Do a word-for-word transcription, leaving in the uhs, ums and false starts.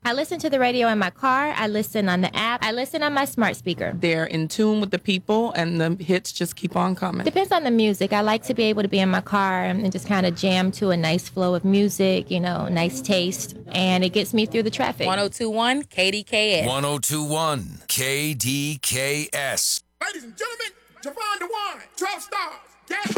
I listen to the radio in my car. I listen on the app. I listen on my smart speaker. They're in tune with the people, and the hits just keep on coming. Depends on the music. I like to be able to be in my car and just kind of jam to a nice flow of music, you know, nice taste, and it gets me through the traffic. one oh two point one K D K S. one oh two point one K D K S. Ladies and gentlemen, Javon DeWine, twelve stars. Gas